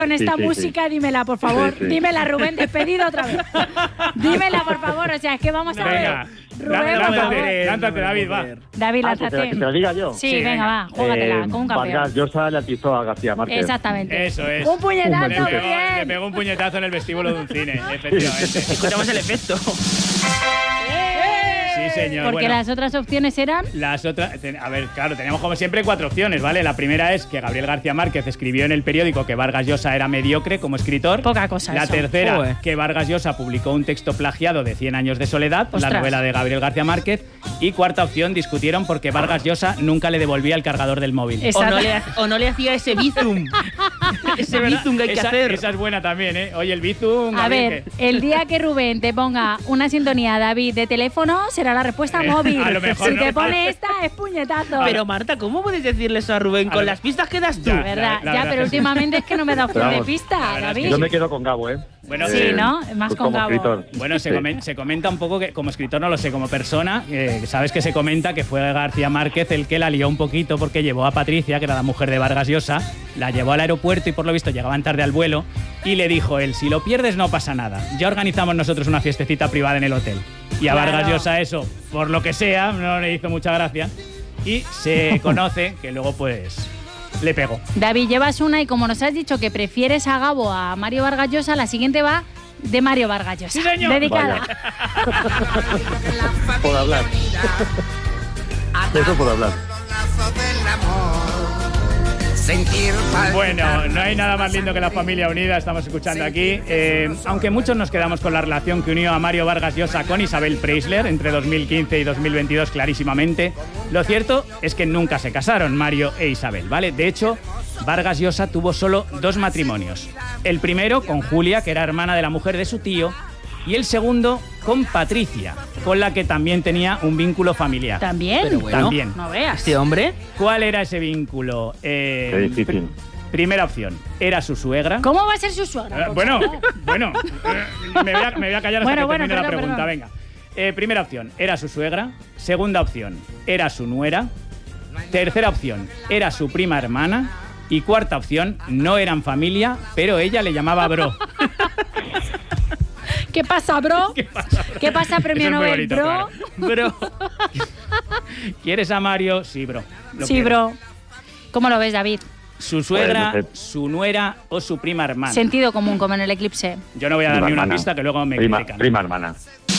con esta música, dímela, por favor. Sí. Dímela, Rubén, despedido otra vez. Dímela, por favor. O sea, es que vamos a ver. Rubén, por favor. Lánzate, David, va. David, ¿Que lánzate. te lo diga yo? Sí, venga, va. Júgatela, con un campeón. Vargas Llosa le atizó a García Márquez. Exactamente. Eso es. Un puñetazo, muy Le bien. pegó un puñetazo en el vestíbulo de un cine, efectivamente. Escuchamos el efecto. Sí, señor. Porque Bueno, las otras opciones eran... las otras, a ver, claro, tenemos como siempre 4 opciones, ¿vale? La primera es que Gabriel García Márquez escribió en el periódico que Vargas Llosa era mediocre como escritor. Poca cosa La eso. tercera, Joder. que Vargas Llosa publicó un texto plagiado de 100 años de soledad, Ostras. la novela de Gabriel García Márquez. Y cuarta opción, discutieron porque Vargas Llosa nunca le devolvía el cargador del móvil. O no le hacía ese bizum. Ese bizum que hay que hacer. Esa es buena también, ¿eh? Oye, el bizum... A Gabriel, ver, ¿qué? el día que Rubén te ponga una sintonía, David, de teléfono, será la respuesta móvil. a lo mejor si no. te pone esta, es puñetazo. Pero Marta, ¿cómo puedes decirle eso a Rubén con las pistas que das tú? Ya. ¿Verdad? La ya, verdad pero es que sí. últimamente es que no me da opción Pero de vamos, pista, la verdad es que David. Yo me quedo con Gabo, ¿eh? Bueno, Sí, ¿no? Más Pues con como Gabo. escritor. Bueno, se comenta un poco que, como escritor no lo sé, como persona, sabes que se comenta que fue García Márquez el que la lió un poquito porque llevó a Patricia, que era la mujer de Vargas Llosa, la llevó al aeropuerto y por lo visto llegaban tarde al vuelo y le dijo él, si lo pierdes no pasa nada, ya organizamos nosotros una fiestecita privada en el hotel. Y a Claro. Vargas Llosa eso, por lo que sea, no le hizo mucha gracia y se conoce que luego pues le pegó. David, llevas una y como nos has dicho que prefieres a Gabo a Mario Vargas Llosa, la siguiente va de Mario Vargas Llosa. ¡Sí, señor! Dedicada. Por hablar. Eso por hablar. Bueno, no hay nada más lindo que la familia unida, estamos escuchando aquí. Aunque muchos nos quedamos con la relación que unió a Mario Vargas Llosa con Isabel Preisler entre 2015 y 2022 clarísimamente, lo cierto es que nunca se casaron Mario e Isabel, ¿vale? De hecho, Vargas Llosa tuvo solo 2 matrimonios. El primero con Julia, que era hermana de la mujer de su tío, y el segundo con Patricia, con la que también tenía un vínculo familiar. ¿También? Pero bueno, También. No veas. Este hombre. ¿Cuál era ese vínculo? Qué difícil. Primera opción, era su suegra. ¿Cómo va a ser su suegra? por Bueno, favor? me voy a callar hasta Bueno, que bueno, termine la perdón, pregunta. perdón. Venga. Primera opción, era su suegra. Segunda opción, era su nuera. Tercera opción, era su prima hermana. Y cuarta opción, no eran familia, pero ella le llamaba bro. ¿Qué pasa, bro? ¿Qué pasa, premio Eso es muy Nobel, bonito, bro? claro. Bro. ¿Quieres a Mario? Sí, bro. Lo Sí, quiero. bro. ¿Cómo lo ves, David? Su suegra, Pues, no sé. su nuera o su prima hermana. Sentido común, como en el eclipse. Yo no voy a dar Prima ni una hermana. pista que luego me prima, critican. prima hermana.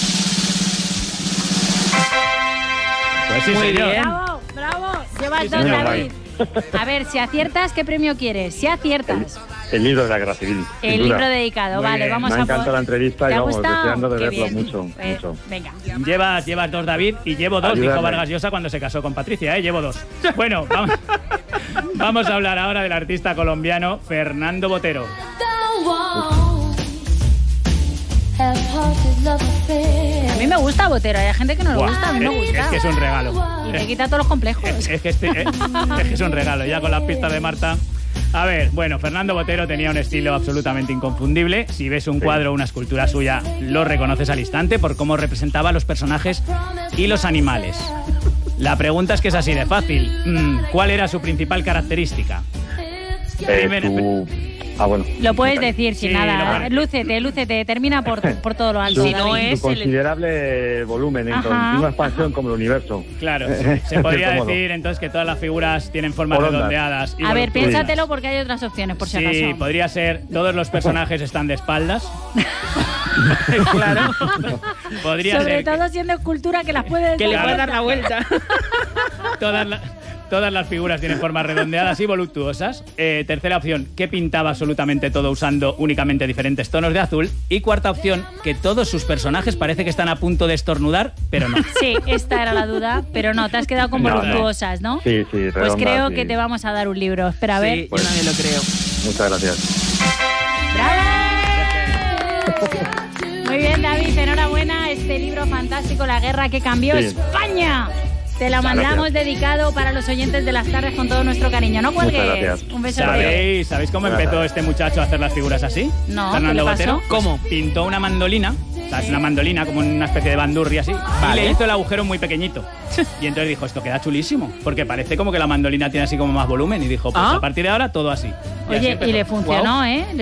Pues sí, Muy señor. bien. ¡Bravo! ¡Bravo! Llevas Sí, 2, señor. David. A ver, si aciertas, ¿qué premio quieres? Si aciertas, El libro de la guerra civil. sin el duda. libro dedicado. Muy Vale, bien. vamos Me ha a encantado la entrevista ¿Te y ha vamos, gustado? deseando de Qué verlo bien. mucho, mucho. Venga. Llevas 2, David, y llevo 2, dijo Ayúdame. Vargas Llosa cuando se casó con Patricia, ¿eh? Llevo 2. Bueno, vamos a hablar ahora del artista colombiano Fernando Botero. A mí me gusta Botero, hay gente que no le Buah, gusta, a mí me gusta. Es que es un regalo. Y te quita todos los complejos. Es que es un regalo, ya con las pistas de Marta. A ver, bueno, Fernando Botero tenía un estilo absolutamente inconfundible. Si ves un cuadro o una escultura suya, lo reconoces al instante por cómo representaba a los personajes y los animales. La pregunta es que es así de fácil. ¿Cuál era su principal característica? Bueno. Lo puedes decir sin Sí, nada. lo- Lúcete, termina por todo lo alto. Si no David. es Su considerable volumen en Ajá. continua expansión como el universo. Claro, se podría Cierto modo. decir entonces que todas las figuras tienen formas Por ondas. redondeadas. y A ver, voluptuosas. piénsatelo porque hay otras opciones, por si Sí, acaso. podría ser todos los personajes están de espaldas. Claro. Podría Sobre ser todo siendo escultura que las puedes Que le dar puede dar vuelta. la vuelta. todas las figuras tienen formas redondeadas y voluptuosas. Tercera opción, que pintaba absolutamente todo usando únicamente diferentes tonos de azul. Y cuarta opción, que todos sus personajes parece que están a punto de estornudar, pero no. Sí, esta era la duda, pero no, te has quedado con No, voluptuosas, ¿no? Sí, Pues redondas, creo sí. que te vamos a dar un libro. Espera, a ver. Sí, yo también lo creo. Muchas gracias. ¡Bravo! Muy bien, David, enhorabuena. Este libro fantástico, La guerra que cambió Sí. España. Te lo mandamos dedicado para los oyentes de las tardes con todo nuestro cariño. No cuelgues. Muchas gracias. Un beso. ¿Sabéis cómo empezó este muchacho a hacer las figuras así? No, Fernando ¿qué le pasó? Botero. ¿Cómo? Pintó una mandolina, o sea, es una mandolina como una especie de bandurria así, y le hizo el agujero muy pequeñito. Y entonces dijo, esto queda chulísimo, porque parece como que la mandolina tiene así como más volumen, y dijo, pues ¿Ah? a partir de ahora todo así. Oye, y le funcionó, ¿eh?